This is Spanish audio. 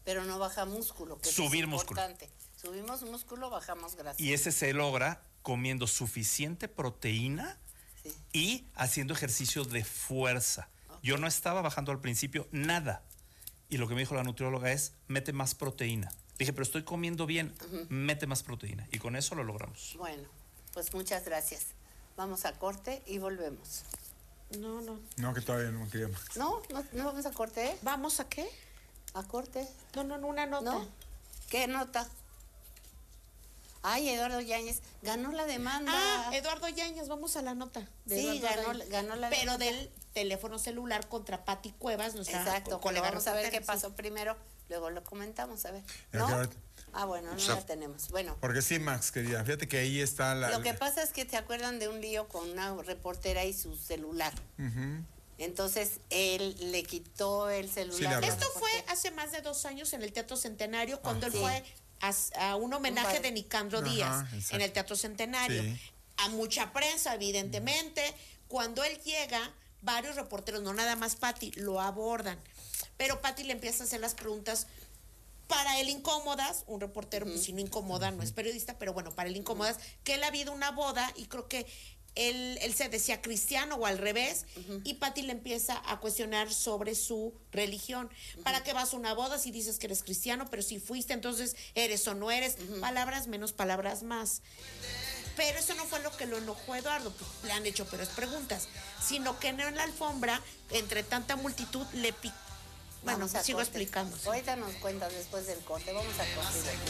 pero no baja músculo, que subir es músculo. importante. Subimos músculo, bajamos grasa. Y ese se logra comiendo suficiente proteína y haciendo ejercicio de fuerza. Okay. Yo no estaba bajando al principio nada. Y lo que me dijo la nutrióloga es, mete más proteína. Dije, pero estoy comiendo bien, mete más proteína. Y con eso lo logramos. Bueno, pues muchas gracias. Vamos a corte y volvemos. No, que todavía no queríamos. No vamos a corte. ¿Vamos a qué? A corte. No, una nota. ¿No? ¿Qué nota? Ay, Eduardo Yáñez ganó la demanda. Ah, Eduardo Yáñez, vamos a la nota. Sí, ganó la demanda. Pero del teléfono celular contra Pati Cuevas, nuestra colega. Vamos a ver qué pasó primero, luego lo comentamos, a ver. ¿No? Bueno, no la tenemos. Bueno. Porque sí, Max, querida, fíjate que ahí está la... Lo que pasa es que te acuerdan de un lío con una reportera y su celular. Entonces, él le quitó el celular. Esto fue hace más de 2 años en el Teatro Centenario, cuando él fue a un homenaje de Nicandro Díaz en el Teatro Centenario. A mucha prensa, evidentemente. Cuando él llega, varios reporteros, no nada más Pati, lo abordan. Pero Pati le empieza a hacer las preguntas para él incómodas. Un reportero, pues si no incomoda, no es periodista, pero bueno, para él incómodas, que él ha habido una boda y creo que él se decía cristiano o al revés, y Pati le empieza a cuestionar sobre su religión. ¿Para qué vas a una boda si dices que eres cristiano? Pero si fuiste, entonces eres o no eres. Palabras menos, palabras más. Pero eso no fue lo que lo enojó a Eduardo, pues, le han hecho peores preguntas, sino que en la alfombra, entre tanta multitud, le picó. Bueno, sigo explicando. Ahorita nos cuentas después del corte, vamos a corte.